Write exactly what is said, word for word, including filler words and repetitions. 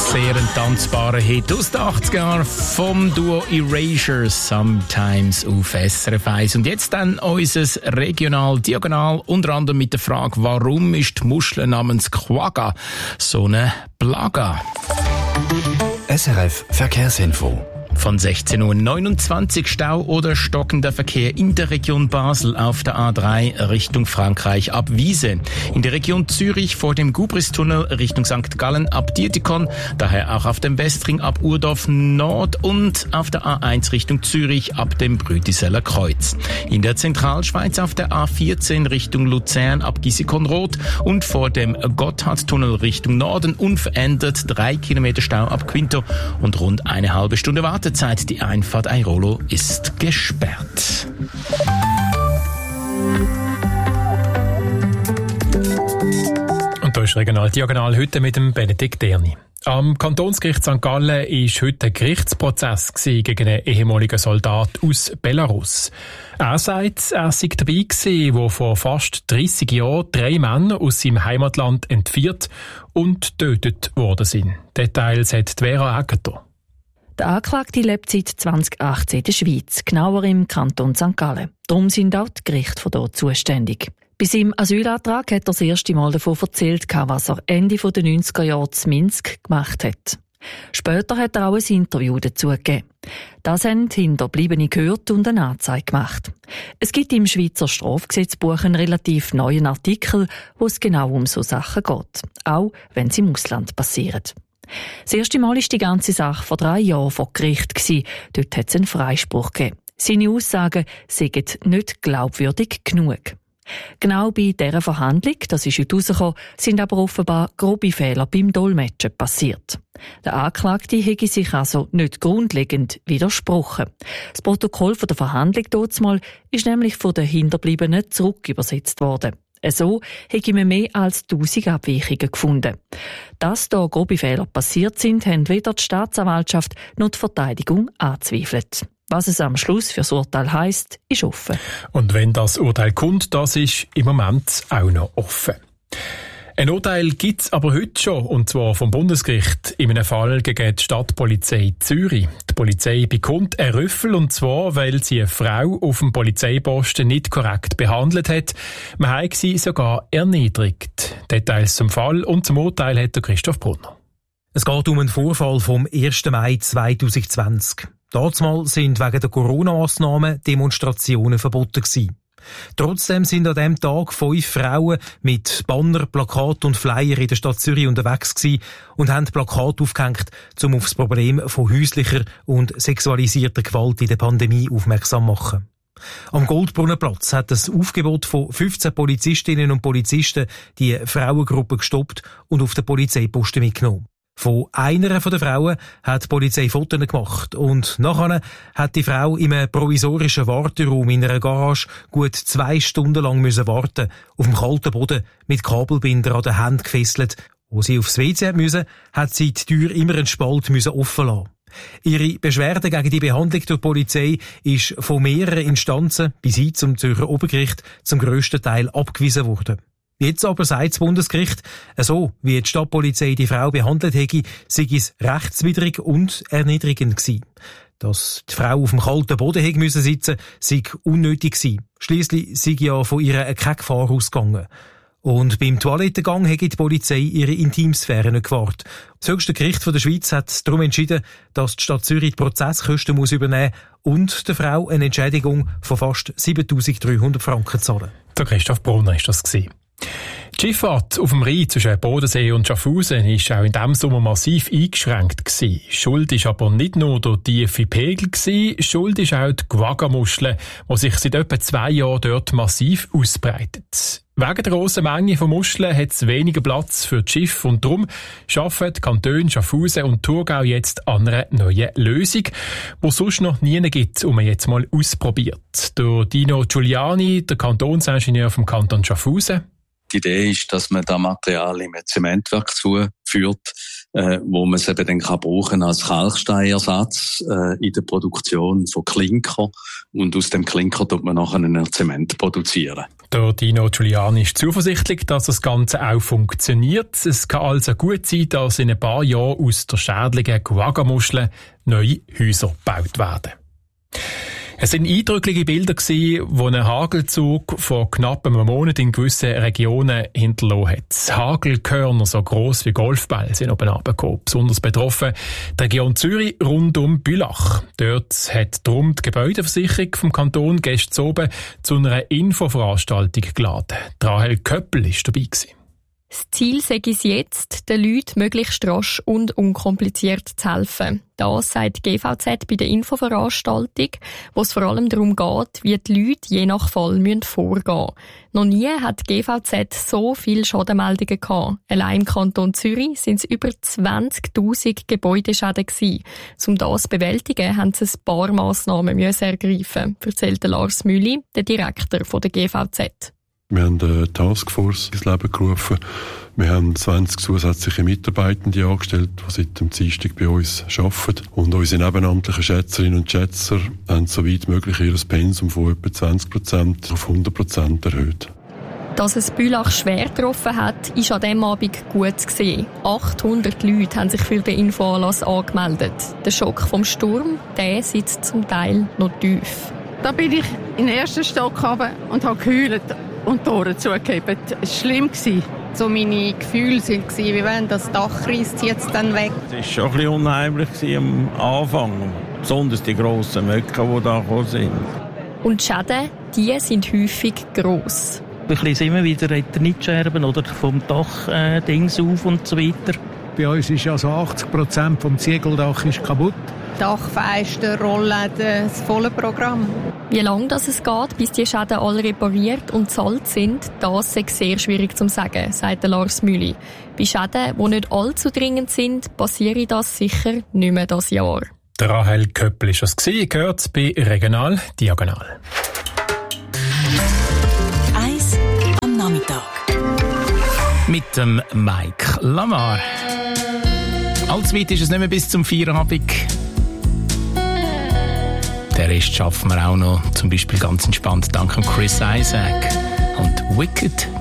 Sehr ein tanzbarer Hit aus den achtziger Jahren vom Duo Erasure, Sometimes auf S R F eins. Und jetzt dann unser Regional Diagonal, unter anderem mit der Frage, warum ist die Muschel namens Quagga so eine Plaga? S R F Verkehrsinfo. Von sechzehn Uhr neunundzwanzig Stau oder stockender Verkehr in der Region Basel auf der A drei Richtung Frankreich ab Wiese. In der Region Zürich vor dem Gubristunnel Richtung Sankt Gallen ab Dietikon, daher auch auf dem Westring ab Urdorf Nord und auf der A eins Richtung Zürich ab dem Brütiseller Kreuz. In der Zentralschweiz auf der A vierzehn Richtung Luzern ab Gissikon-Roth und vor dem Gotthardtunnel Richtung Norden unverändert drei Kilometer Stau ab Quinto und rund eine halbe Stunde Wartezeit. Die Einfahrt Airolo ist gesperrt. Und da ist Regional Diagonal heute mit dem Benedikt Derni. Am Kantonsgericht Sankt Gallen war heute ein Gerichtsprozess gegen einen ehemaligen Soldat aus Belarus. Er sagt, er sei dabei gewesen, wo vor fast dreissig Jahren drei Männer aus seinem Heimatland entführt und getötet worden sind. Details hat Vera Aegerter. Der Anklagte lebt seit zwanzig achtzehn in der Schweiz, genauer im Kanton Sankt Gallen. Darum sind auch die Gerichte von dort zuständig. Bei seinem Asylantrag hat er das erste Mal davon erzählt, was er Ende der neunziger Jahre in Minsk gemacht hat. Später hat er auch ein Interview dazu gegeben. Das haben Hinterbliebene gehört und eine Anzeige gemacht. Es gibt im Schweizer Strafgesetzbuch einen relativ neuen Artikel, wo es genau um so Sachen geht, auch wenn sie im Ausland passieren. Das erste Mal war die ganze Sache vor drei Jahren vor Gericht. Dort hat es einen Freispruch gegeben. Seine Aussagen seien nicht glaubwürdig genug. Genau bei dieser Verhandlung, das ist heute rausgekommen, sind aber offenbar grobe Fehler beim Dolmetschen passiert. Der Anklagte hätte sich also nicht grundlegend widersprochen. Das Protokoll von der Verhandlung dortmal ist nämlich von den Hinterbliebenen zurückübersetzt worden. So hätte man mehr als tausend Abweichungen gefunden. Dass da grobe Fehler passiert sind, haben weder die Staatsanwaltschaft noch die Verteidigung angezweifelt. Was es am Schluss für das Urteil heisst, ist offen. Und wenn das Urteil kommt, das ist im Moment auch noch offen. Ein Urteil gibt es aber heute schon, und zwar vom Bundesgericht, in einem Fall gegen die Stadtpolizei Zürich. Die Polizei bekommt einen Rüffel, und zwar, weil sie eine Frau auf dem Polizeiposten nicht korrekt behandelt hat. Man hat sie sogar erniedrigt. Details zum Fall und zum Urteil hat der Christoph Brunner. Es geht um einen Vorfall vom ersten Mai zweitausendzwanzig. Damals sind wegen der Corona-Massnahmen Demonstrationen verboten gewesen. Trotzdem sind an diesem Tag fünf Frauen mit Banner, Plakat und Flyer in der Stadt Zürich unterwegs gewesen und haben Plakate aufgehängt, um auf das Problem von häuslicher und sexualisierter Gewalt in der Pandemie aufmerksam zu machen. Am Goldbrunnenplatz hat das Aufgebot von fünfzehn Polizistinnen und Polizisten die Frauengruppe gestoppt und auf den Polizeiposten mitgenommen. Von einer der Frauen hat die Polizei Fotos gemacht und nachher hat die Frau in einem provisorischen Warteraum in einer Garage gut zwei Stunden lang müssen warten, auf dem kalten Boden mit Kabelbinder an den Händen gefesselt. Wo sie aufs W C musste, hat sie die Tür immer einen Spalt müssen offen lassen. Ihre Beschwerde gegen die Behandlung durch die Polizei ist von mehreren Instanzen bis hin zum Zürcher Obergericht zum grössten Teil abgewiesen worden. Jetzt aber sagt das Bundesgericht, so wie die Stadtpolizei die Frau behandelt hätte, sei es rechtswidrig und erniedrigend gewesen. Dass die Frau auf dem kalten Boden hätte müssen sitzen, sei unnötig gewesen. Schliesslich sei ja von ihr keine Gefahr ausgegangen. Und beim Toilettengang hätte die Polizei ihre Intimsphäre nicht gewahrt. Das höchste Gericht der Schweiz hat darum entschieden, dass die Stadt Zürich die Prozesskosten muss übernehmen und der Frau eine Entschädigung von fast siebentausenddreihundert Franken zahlen. Der Christoph Brunner ist das gewesen. Die Schifffahrt auf dem Rhein zwischen Bodensee und Schaffhausen war auch in diesem Sommer massiv eingeschränkt gewesen. Schuld ist aber nicht nur der tiefe Pegel gewesen, Schuld ist auch die Quagga-Muschel, die sich seit etwa zwei Jahren dort massiv ausbreitet. Wegen der grossen Menge von Muscheln hat es weniger Platz für die Schiffe und darum arbeiten die Kantone Schaffhausen und Thurgau jetzt an einer neuen Lösung, die es sonst noch nie gibt und man jetzt mal ausprobiert. Der Dino Giuliani, der Kantonsingenieur vom Kanton Schaffhausen. Die Idee ist, dass man das Material im Zementwerk zuführt. äh, wo man es eben dann kann brauchen als Kalksteinersatz äh, in der Produktion von Klinker. Und aus dem Klinker tut man nachher einen Zement produzieren. Der Dino Giuliani ist zuversichtlich, dass das Ganze auch funktioniert. Es kann also gut sein, dass in ein paar Jahren aus der schädlichen Quagga-Muschel neue Häuser gebaut werden. Es waren eindrückliche Bilder, die ein Hagelzug vor knapp einem Monat in gewissen Regionen hinterlassen hat. Hagelkörner, so gross wie Golfbälle, sind oben runtergekommen. Besonders betroffen die Region Zürich rund um Bülach. Dort hat darum die Gebäudeversicherung vom Kanton gestern oben zu einer Infoveranstaltung geladen. Rahel Köppel war dabei gewesen. Das Ziel sei es jetzt, den Leuten möglichst rasch und unkompliziert zu helfen. Das sagt die G V Z bei der Infoveranstaltung, wo es vor allem darum geht, wie die Leute je nach Fall vorgehen müssen. Noch nie hat die G V Z so viele Schadenmeldungen gehabt. Allein im Kanton Zürich sind es über zwanzigtausend Gebäudeschäden gewesen. Um das zu bewältigen, haben sie ein paar Massnahmen ergreifen, erzählt Lars Mühli, der Direktor der G V Z. Wir haben eine Taskforce ins Leben gerufen. Wir haben zwanzig zusätzliche Mitarbeitende angestellt, die seit dem Dienstag bei uns arbeiten. Und unsere nebenamtlichen Schätzerinnen und Schätzer haben soweit möglich ihr Pensum von etwa zwanzig Prozent auf hundert Prozent erhöht. Dass es Bülach schwer getroffen hat, ist an diesem Abend gut zu sehen. achthundert Leute haben sich für den Infoanlass angemeldet. Der Schock vom Sturm, der sitzt zum Teil noch tief. Da bin ich in den ersten Stock runter und habe geheult und die Tore zugegeben. Es war schlimm. So meine Gefühle waren, wie wenn das Dach reisst jetzt dann weg. Es war schon ein bisschen unheimlich am Anfang. Besonders die grossen Möcken, die da gekommen sind. Und die Schäden, die sind häufig gross. Wir sehen immer wieder Eternitscherben oder vom Dach äh, Dings auf und so weiter. Bei uns ist also achtzig Prozent vom Ziegeldach ist kaputt. Dachfenster, Rollläden, das volle Programm. Wie lange das es geht, bis die Schäden alle repariert und zahlt sind, das ist sehr schwierig zu sagen, sagt Lars Mühli. Bei Schäden, die nicht allzu dringend sind, passiere das sicher nicht mehr dieses Jahr. Der Rahel Köppel ist das gewesen, gehört bei Regional Diagonal. Eis am Nachmittag. Mit dem Mike Lamar. Allzu weit ist es nicht mehr bis zum Feierabend. Den Rest schaffen wir auch noch, zum Beispiel ganz entspannt dank Chris Isaac und Wicked